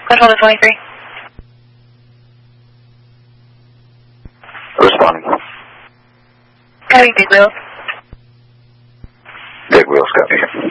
Control to 23. Responding. Copy, big wheels. Big wheels, copy.